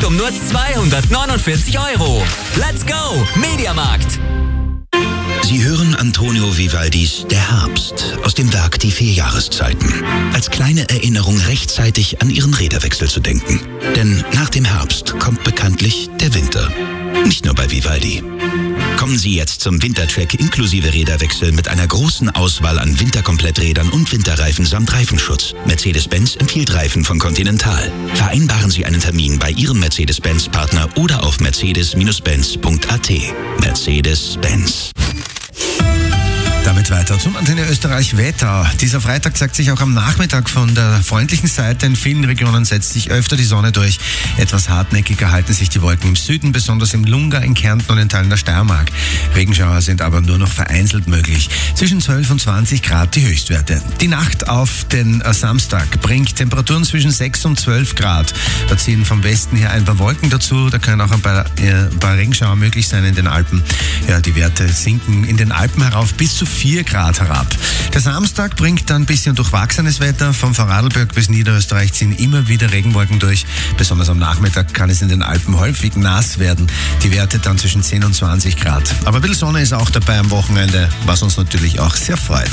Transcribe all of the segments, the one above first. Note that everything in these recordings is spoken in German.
Produkt um nur 249 €. Let's go, Mediamarkt! Sie hören Antonio Vivaldis Der Herbst aus dem Werk Die 4 Jahreszeiten. Als kleine Erinnerung rechtzeitig an Ihren Räderwechsel zu denken. Denn nach dem Herbst kommt bekanntlich der Winter. Nicht nur bei Vivaldi. Kommen Sie jetzt zum Wintertrack inklusive Räderwechsel mit einer großen Auswahl an Winterkompletträdern und Winterreifen samt Reifenschutz. Mercedes-Benz empfiehlt Reifen von Continental. Vereinbaren Sie einen Termin bei Ihrem Mercedes-Benz-Partner oder auf mercedes-benz.at. Mercedes-Benz. Damit weiter zum Antenne Österreich Wetter. Dieser Freitag zeigt sich auch am Nachmittag von der freundlichen Seite. In vielen Regionen setzt sich öfter die Sonne durch. Etwas hartnäckiger halten sich die Wolken im Süden, besonders im Lunga, in Kärnten und in Teilen der Steiermark. Regenschauer sind aber nur noch vereinzelt möglich. Zwischen 12 und 20 Grad die Höchstwerte. Die Nacht auf den Samstag bringt Temperaturen zwischen 6 und 12 Grad. Da ziehen vom Westen her ein paar Wolken dazu. Da können auch ein paar Regenschauer möglich sein in den Alpen. Ja, die Werte sinken in den Alpen herauf bis zu 4 Grad herab. Der Samstag bringt dann ein bisschen durchwachsenes Wetter. Vom Vorarlberg bis Niederösterreich ziehen immer wieder Regenwolken durch. Besonders am Nachmittag kann es in den Alpen häufig nass werden. Die Werte dann zwischen 10 und 20 Grad. Aber ein bisschen Sonne ist auch dabei am Wochenende, was uns natürlich auch sehr freut.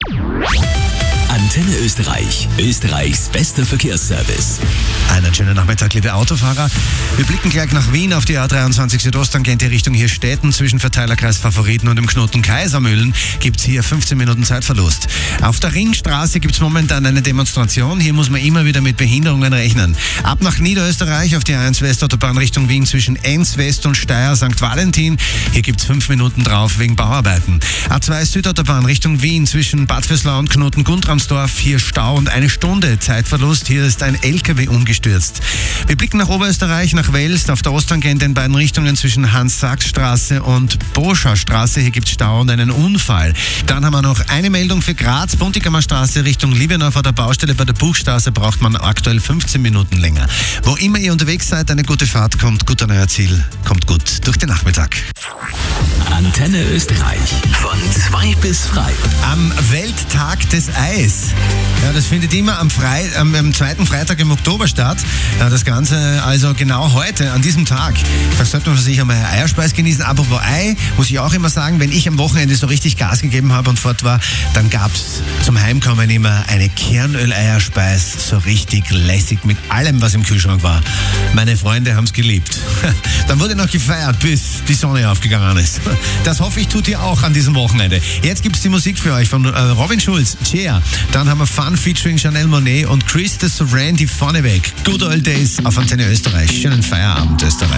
Antenne Österreich, Österreichs bester Verkehrsservice. Einen schönen Nachmittag, liebe Autofahrer. Wir blicken gleich nach Wien auf die A23 Südosttangente Richtung Hirstetten. Zwischen Verteilerkreis Favoriten und dem Knoten Kaisermühlen gibt es hier 15 Minuten Zeitverlust. Auf der Ringstraße gibt es momentan eine Demonstration. Hier muss man immer wieder mit Behinderungen rechnen. Ab nach Niederösterreich auf die A1 Westautobahn Richtung Wien zwischen Enns West und Steyr St. Valentin. Hier gibt es 5 Minuten drauf wegen Bauarbeiten. A2 Südautobahn Richtung Wien zwischen Bad Vöslau und Knoten Guntramsdorf. Hier Stau und 1 Stunde Zeitverlust. Hier ist ein LKW umgestürzt. Wir blicken nach Oberösterreich, nach Wels, auf der Osttangente in beiden Richtungen zwischen Hans-Sachs-Straße und Boscher-Straße. Hier gibt es Stau und einen Unfall. Dann haben wir noch eine Meldung für Graz, Buntigamer Straße Richtung Liebenau vor der Baustelle bei der Buchstraße braucht man aktuell 15 Minuten länger. Wo immer ihr unterwegs seid, eine gute Fahrt, kommt gut an euer Ziel, kommt gut durch den Nachmittag. Antenne Österreich von 2 bis frei. Am Welttag des Eis. Ja, das findet immer am zweiten Freitag im Oktober statt. Ja, das Ganze also genau heute, an diesem Tag. Da sollte man sich einmal Eierspeis genießen. Apropos Ei, muss ich auch immer sagen, wenn ich am Wochenende so richtig Gas gegeben habe und fort war, dann gab's zum Heimkommen immer eine Kernöl-Eierspeis, so richtig lässig mit allem, was im Kühlschrank war. Meine Freunde haben's geliebt. Dann wurde noch gefeiert, bis die Sonne aufgegangen ist. Das hoffe ich, tut ihr auch an diesem Wochenende. Jetzt gibt's die Musik für euch von Robin Schulz, Cher. Dann haben wir Fun featuring Janelle Monáe und Chris de Sovereign, die vorneweg. Good Old Days auf Antenne Österreich. Schönen Feierabend, Österreich.